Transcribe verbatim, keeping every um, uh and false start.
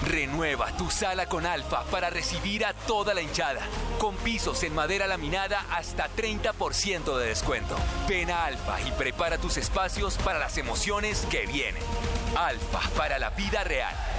Renueva tu sala con Alfa para recibir a toda la hinchada. Con pisos en madera laminada hasta treinta por ciento de descuento. Ven a Alfa y prepara tus espacios para las emociones que vienen. Alfa, para la vida real.